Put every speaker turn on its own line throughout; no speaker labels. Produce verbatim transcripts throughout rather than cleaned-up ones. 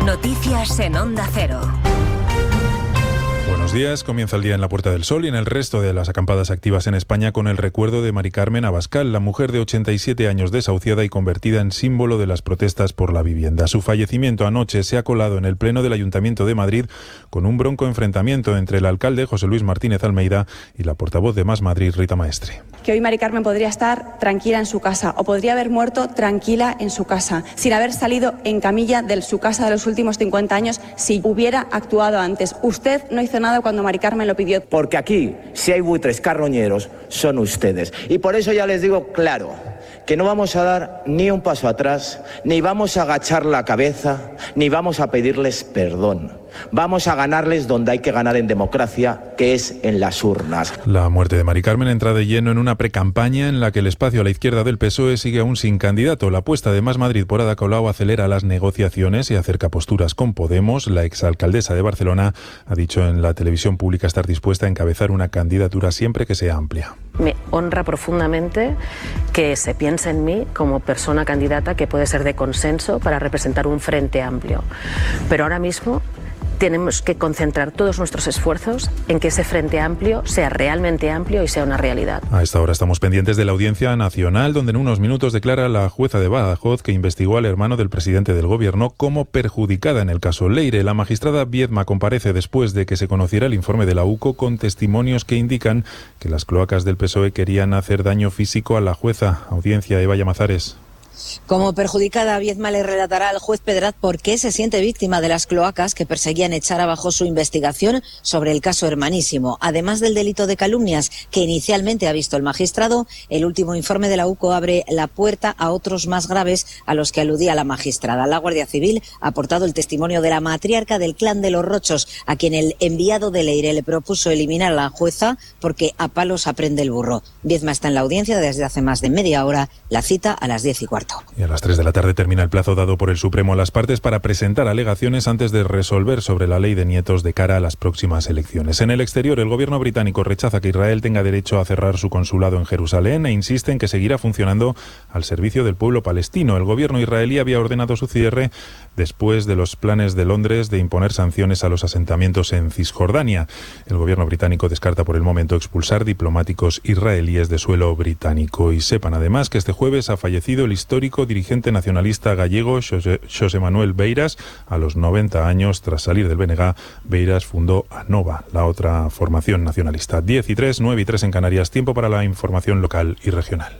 Noticias en Onda Cero.
Buenos días, comienza el día en la Puerta del Sol y en el resto de las acampadas activas en España con el recuerdo de Mari Carmen Abascal, la mujer de ochenta y siete años desahuciada y convertida en símbolo de las protestas por la vivienda. Su fallecimiento anoche se ha colado en el Pleno del Ayuntamiento de Madrid con un bronco enfrentamiento entre el alcalde José Luis Martínez Almeida y la portavoz de Más Madrid, Rita Maestre.
Que hoy Mari Carmen podría estar tranquila en su casa o podría haber muerto tranquila en su casa, sin haber salido en camilla de su casa de los últimos cincuenta años si hubiera actuado antes. Usted no hizo nada cuando Mari Carmen lo pidió.
Porque aquí, si hay buitres carroñeros, son ustedes. Y por eso ya les digo claro, que no vamos a dar ni un paso atrás, ni vamos a agachar la cabeza, ni vamos a pedirles perdón. Vamos a ganarles donde hay que ganar en democracia, que es en las urnas.
La muerte de Mari Carmen entra de lleno en una precampaña en la que el espacio a la izquierda del P S O E sigue aún sin candidato. La apuesta de Más Madrid por Ada Colau acelera las negociaciones y acerca posturas con Podemos. La exalcaldesa de Barcelona ha dicho en la televisión pública estar dispuesta a encabezar una candidatura siempre que sea amplia.
Me honra profundamente que se piense en mí como persona candidata que puede ser de consenso para representar un frente amplio. Pero ahora mismo tenemos que concentrar todos nuestros esfuerzos en que ese frente amplio sea realmente amplio y sea una realidad.
A esta hora estamos pendientes de la Audiencia Nacional, donde en unos minutos declara la jueza de Badajoz que investigó al hermano del presidente del Gobierno como perjudicada en el caso Leire. La magistrada Viedma comparece después de que se conociera el informe de la U C O con testimonios que indican que las cloacas del P S O E querían hacer daño físico a la jueza. Audiencia, Eva Llamazares.
Como perjudicada, Viedma le relatará al juez Pedraz por qué se siente víctima de las cloacas que perseguían echar abajo su investigación sobre el caso Hermanísimo. Además del delito de calumnias que inicialmente ha visto el magistrado, el último informe de la U C O abre la puerta a otros más graves a los que aludía la magistrada. La Guardia Civil ha aportado el testimonio de la matriarca del clan de los Rochos, a quien el enviado de Leire le propuso eliminar a la jueza porque a palos aprende el burro. Viedma está en la audiencia desde hace más de media hora, la cita a las diez y cuarto.
Y a las tres de la tarde termina el plazo dado por el Supremo a las partes para presentar alegaciones antes de resolver sobre la ley de nietos de cara a las próximas elecciones. En el exterior, el gobierno británico rechaza que Israel tenga derecho a cerrar su consulado en Jerusalén e insiste en que seguirá funcionando al servicio del pueblo palestino. El gobierno israelí había ordenado su cierre después de los planes de Londres de imponer sanciones a los asentamientos en Cisjordania. El gobierno británico descarta por el momento expulsar diplomáticos israelíes de suelo británico. Y sepan además que este jueves ha fallecido el histórico dirigente nacionalista gallego Xosé, Xosé Manuel Beiras a los noventa años. Tras salir del B N G, Beiras fundó ANOVA, la otra formación nacionalista. diez y tres, nueve y tres en Canarias. Tiempo para la información local y regional.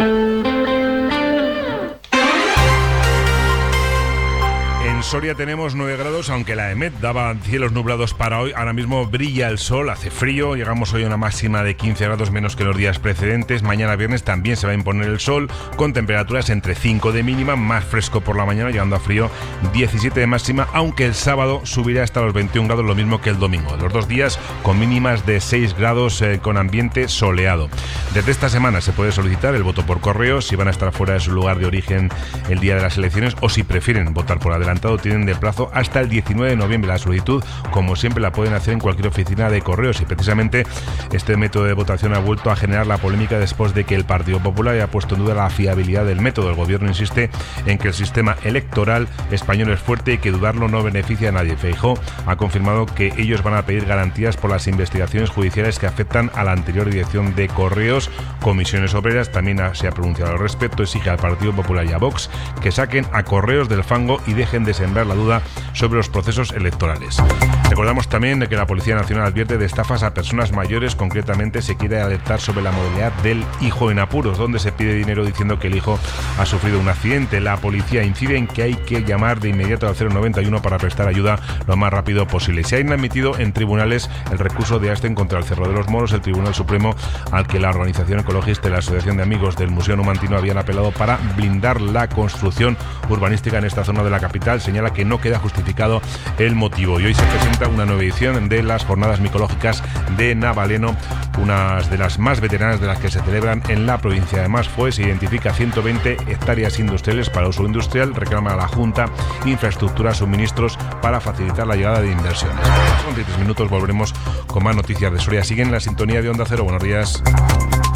En Soria tenemos nueve grados, aunque la EMET daba cielos nublados para hoy. Ahora mismo brilla el sol, hace frío. Llegamos hoy a una máxima de quince grados menos que los días precedentes. Mañana viernes también se va a imponer el sol, con temperaturas entre cinco de mínima, más fresco por la mañana, llegando a frío diecisiete de máxima, aunque el sábado subirá hasta los veintiún grados, lo mismo que el domingo. Los dos días con mínimas de seis grados, eh, con ambiente soleado. Desde esta semana se puede solicitar el voto por correo si van a estar fuera de su lugar de origen el día de las elecciones o si prefieren votar por adelantado. Tienen de plazo hasta el diecinueve de noviembre. La solicitud, como siempre, la pueden hacer en cualquier oficina de correos y precisamente este método de votación ha vuelto a generar la polémica después de que el Partido Popular haya puesto en duda la fiabilidad del método. El gobierno insiste en que el sistema electoral español es fuerte y que dudarlo no beneficia a nadie. Feijóo ha confirmado que ellos van a pedir garantías por las investigaciones judiciales que afectan a la anterior dirección de correos. Comisiones Obreras también se ha pronunciado al respecto. Exige al Partido Popular y a Vox que saquen a correos del fango y dejen de sembrar la duda sobre los procesos electorales. Recordamos también de que la Policía Nacional advierte de estafas a personas mayores. Concretamente se quiere alertar sobre la modalidad del hijo en apuros, donde se pide dinero diciendo que el hijo ha sufrido un accidente. La policía incide en que hay que llamar de inmediato al cero noventa y uno para prestar ayuda lo más rápido posible. Se ha admitido en tribunales el recurso de Asten contra el Cerro de los Moros. El Tribunal Supremo, al que la organización ecologista y la Asociación de Amigos del Museo Numantino habían apelado para blindar la construcción urbanística en esta zona de la capital, señala que no queda justificado el motivo. Y hoy se presenta una nueva edición de las Jornadas Micológicas de Navaleno, unas de las más veteranas de las que se celebran en la provincia. Además, fue, se identifica ciento veinte hectáreas industriales para uso industrial. Reclama a la Junta infraestructura, suministros para facilitar la llegada de inversiones. Son diez minutos, volveremos con más noticias de Soria. Siguen en la sintonía de Onda Cero. Buenos días.